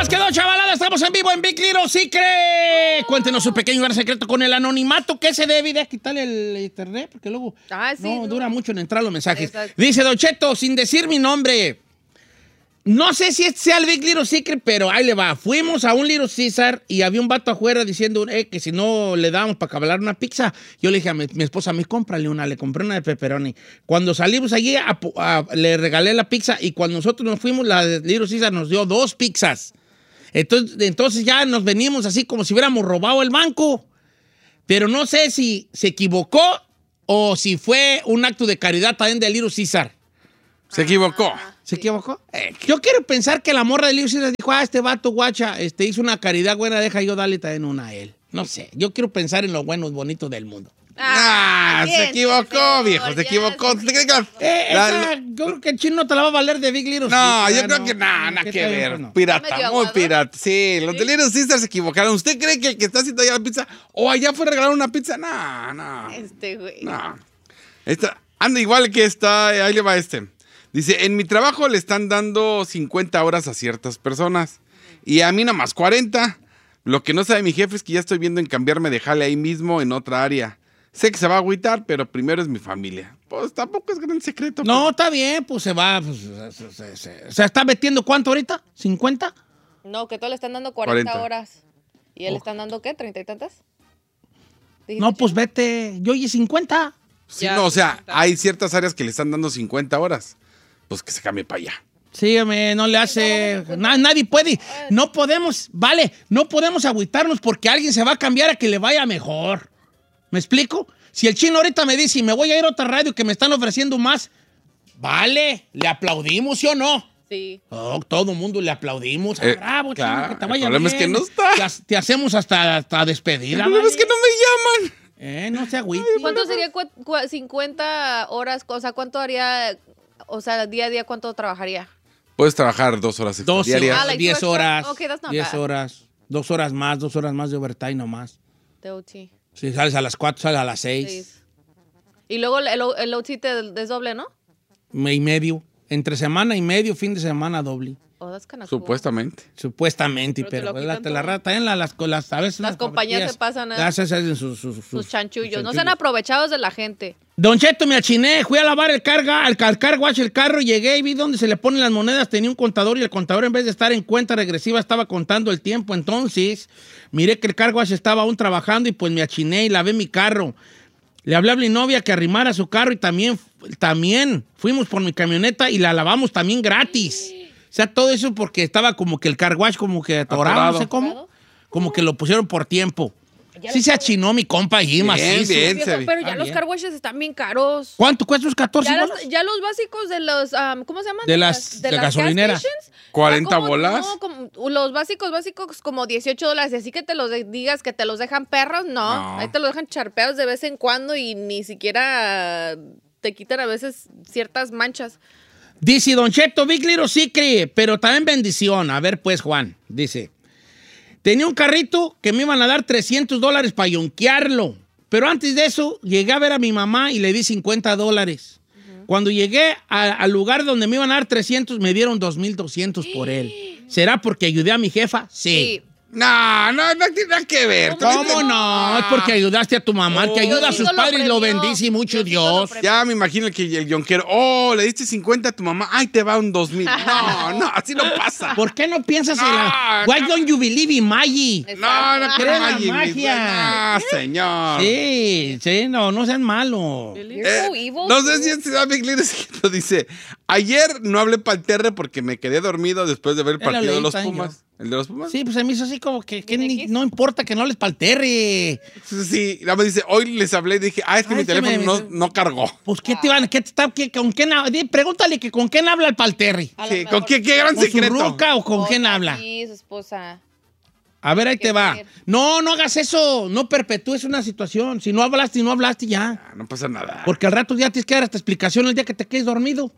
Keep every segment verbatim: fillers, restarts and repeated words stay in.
más quedó, chavalada. Estamos en vivo en Big Little Secret. Cuéntenos su pequeño gran secreto con el anonimato que se debe de quitarle el internet, porque luego ah, sí, no, no dura mucho en entrar los mensajes. Exacto. Dice Don Cheto, sin decir mi nombre. No sé si este sea el Big Little Secret, pero ahí le va. Fuimos a un Little Caesar y había un vato afuera diciendo eh, que si no le dábamos para cabalar una pizza. Yo le dije a mi, mi esposa, me cómprale una. Le compré una de pepperoni. Cuando salimos allí, a, a, le regalé la pizza y cuando nosotros nos fuimos, la de Little Caesar nos dio dos pizzas. Entonces, entonces ya nos venimos así como si hubiéramos robado el banco. Pero no sé si se equivocó o si fue un acto de caridad también de Little Caesar. Se equivocó. ¿Se equivocó? Eh, yo quiero pensar que la morra de Little Caesar dijo, ah, este vato guacha este, hizo una caridad buena, deja yo darle también una a él. No sé, yo quiero pensar en lo bueno y bonito del mundo. Ah, bien, se equivocó, señor, viejo, se ya, equivocó. sí. Eh, La- esa, yo creo que el chino no te la va a valer de Big Little No, Caesar, yo creo que nada, nada ¿Qué que tal? ver. Bueno. Pirata, ¿Medio muy aguado? pirata. Sí, los de Little Caesar se equivocaron. ¿Usted cree que el que está haciendo allá la pizza o allá fue a regalar una pizza? No, no. Este güey. No. Esta, anda igual que está, ahí le va este. Dice, en mi trabajo le están dando cincuenta horas a ciertas personas y a mí nada más cuarenta. Lo que no sabe mi jefe es que ya estoy viendo en cambiarme de jale ahí mismo en otra área. Sé que se va a agüitar, pero primero es mi familia. Pues tampoco es gran secreto. No, está bien, pues se va. Pues, se, se, se, se está metiendo ¿cuánto ahorita? ¿cincuenta? No, que todos le están dando cuarenta, cuarenta horas. ¿Y él le Oh. están dando qué? ¿treinta y tantas? ¿Dijiste, No, pues Chino? vete. Yo oye cincuenta. Sí, Ya, no, o sea, cincuenta. hay ciertas áreas que le están dando cincuenta horas. Pues que se cambie para allá. Sí, hombre, no le hace... Na- nadie puede. No podemos, vale, no podemos agüitarnos porque alguien se va a cambiar a que le vaya mejor. ¿Me explico? Si el chino ahorita me dice, me voy a ir a otra radio que me están ofreciendo más, vale, le aplaudimos, ¿sí o no? Sí. Oh, todo el mundo le aplaudimos. Eh, Ah, bravo, claro, chino, que te el vaya problema es bien. que no está. Te, ha- te hacemos hasta, hasta despedida, El problema es vale. que no me llaman. Eh, no se agüite. ¿Cuánto sería cu- cu- cincuenta horas? O sea, ¿cuánto haría, o sea, día a día, cuánto trabajaría? Puedes trabajar dos horas extra doce diarias. Ah, horas, like diez two extra? horas. Okay, that's not diez bad. horas. Dos horas más, dos horas más de overtime nomás. De O T. Si sales a las cuatro, sales a las seis. Seis. Y luego el, el, el O T te desdoble, ¿no? Y medio. Entre semana y medio, fin de semana doble. Oh, that's kinda cool. Supuestamente. Supuestamente, Pero te pero, lo pues, quitan la, te la todo. rata en la, las, las, a veces Las unas compañías cafeterías, se pasan, ¿eh? ya se hacen sus, sus, sus- Sus chanchullos. sus No sean aprovechados de la gente. Don Cheto, me achiné, fui a lavar el carga, al car, car wash el carro, llegué y vi dónde se le ponen las monedas, tenía un contador y el contador en vez de estar en cuenta regresiva estaba contando el tiempo, entonces miré que el car wash estaba aún trabajando y pues me achiné y lavé mi carro. Le hablé a mi novia que arrimara su carro y también, también fuimos por mi camioneta y la lavamos también gratis. O sea, todo eso porque estaba como que el car wash como que atorado, Atorado. no sé cómo, ¿Atorado? como que lo pusieron por tiempo. Sí se achinó mi compa allí, macizo. bien. Viejo, se ve. pero ya Ah, los bien. car washes están bien caros. ¿Cuánto cuesta esos catorce Ya, las- bolas? ya los básicos de los, um, ¿cómo se llaman? De las- de gas gasolineras. stations, cuarenta está como- bolas. No, como- los básicos, básicos como dieciocho dólares. Así que te los de- digas que te los dejan perros, no. No. Ahí te los dejan charpeados de vez en cuando y ni siquiera te quitan a veces ciertas manchas. Dice Don Cheto, Big Little Secret, pero también bendición. A ver, pues, Juan, dice. Tenía un carrito que me iban a dar trescientos dólares para yonquearlo. Pero antes de eso, llegué a ver a mi mamá y le di cincuenta dólares. Cuando llegué a- al lugar donde me iban a dar trescientos, me dieron dos mil doscientos por él. ¿Será porque ayudé a mi jefa? Sí. No, no, no tiene nada que ver. ¿Cómo no? Es porque ayudaste a tu mamá. El que ayuda a sus Diosito lo padres lo premió. bendice mucho Diosito lo Dios. premió. Ya me imagino que el yonquero, oh, le diste cincuenta a tu mamá, ay, te va un dos mil. No, no, así no pasa. ¿Por qué no piensas en No, la... Why no. don't you believe in Maggie? No, no Cree en la creo magia. No, señor. Sí, sí, no, no sean malos. You're Eh, so evil. no sé si este es Big Little Secret. Dice, ayer no hablé para el Terre porque me quedé dormido después de ver el Ya lo partido de leí los también Pumas. ¿El de los Pumas? Sí, pues a mí es así como que, que ¿Tiene ni- X? no importa que no les palterre. Sí, nada más dice, hoy les hablé y dije, ah, es que Ay, mi se teléfono me- no, no cargó. Pues, ¿qué te van? ¿Qué te está, qué- ¿Con quién habla? Di- Pregúntale que con quién habla el palterri. A lo Sí, mejor- ¿con qué, qué gran ¿Con su secreto? ruca o con Esposa, quién habla? Sí, su esposa. A ver, ahí te ¿Qué va. ver? No, no hagas eso. No perpetúes una situación. Si no hablaste, no hablaste ya. Ah, no pasa nada. Porque al rato ya tienes que dar esta explicación el día que te quedes dormido.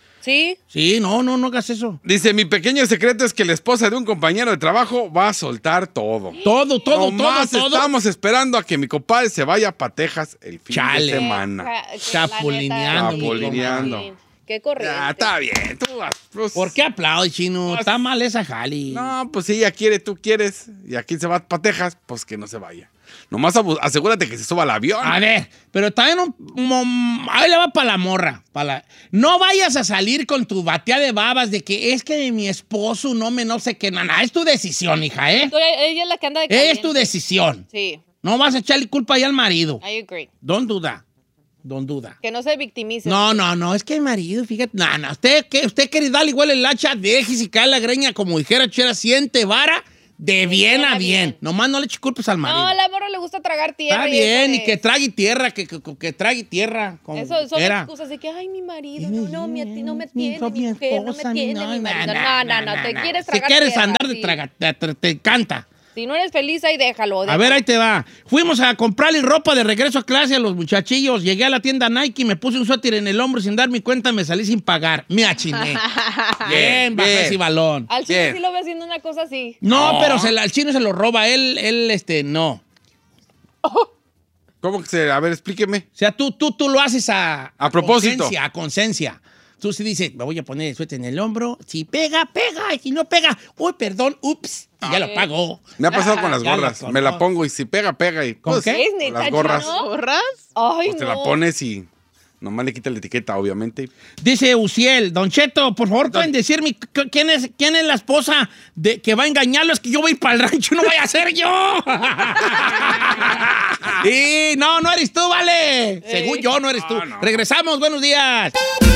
Sí. Sí, no, no, no hagas eso. Dice, mi pequeño secreto es que la esposa de un compañero de trabajo va a soltar todo. Todo, todo, Nomás todo, todo. estamos esperando a que mi compadre se vaya para Texas el fin Chale. de semana. Ca- Chapulineando, la neta, mi Chapulineando. sí. Qué corriente. Ya, está bien. Tú, pues, ¿Por qué aplaudes, chino? Pues- Está mal esa jali. No, pues si ella quiere, tú quieres, y aquí se va para Texas, pues que no se vaya. Nomás abu- asegúrate que se suba al avión. A ver, pero también un, mom- ahí le va para la morra. Pa la, no vayas a salir con tu batea de babas de que es que mi esposo no me no sé qué. Nada, es tu decisión, hija, ¿eh? Entonces, ella es la que anda de Es caliente. tu decisión. Sí, No vas a echarle culpa ahí al marido. I agree. Don duda. Don duda. Que no se victimice. No, no, no, es que el marido, fíjate. No, no, usted, ¿qué? Usted quiere darle igual el hacha, déjese y cae la greña, como dijera Chera, siente vara de bien a bien. Nomás no le eche culpas al marido. No, a la morra le gusta tragar tierra. Está y eso bien, y de- que trague tierra, que, que, que trague tierra. Como Eso son era. excusas de que, ay, mi marido, no, no, mi, no me Mi- tiene, mi mi mujer, no me esposa, tiene, no, mi na, marido. na, No, no, na, no, te na. quieres Si tragar quieres tierra, andar de sí. traga, te, te- te encanta. Si no eres feliz, ahí déjalo. A déjalo. ver, ahí te va. Fuimos a comprarle ropa de regreso a clase a los muchachillos. Llegué a la tienda Nike, me puse un suéter en el hombro sin darme cuenta, me salí sin pagar. Me achiné. Bien, bajé bien. ese balón. Al chino Bien. sí lo ve haciendo una cosa así. No, No. pero se la- el chino se lo roba. Él, él, este, no. ¿Cómo que se...? A ver, explíqueme. O sea, tú, tú, tú lo haces a... A propósito. Conciencia, a conciencia. Tú sí dices, me voy a poner el suéter en el hombro. Si pega, pega. Y si no pega, uy, perdón, ups. Y ya lo pago. Me ha pasado con las Ya lo gorras. conozco. Me la pongo y si pega, pega. Y, ¿Con pues, qué? ¿Es neta, Las gorras. chino? ¿Gorras? Ay, Pues te no. la pones y nomás le quita la etiqueta, obviamente. Dice Uciel, Don Cheto, por favor, pueden decirme c- quién es, quién es la esposa de, que va a engañarlo. Es que yo voy para el rancho, no vaya a ser yo. Y no, no eres tú, vale. Según yo, no eres tú. No, no. Regresamos, buenos días.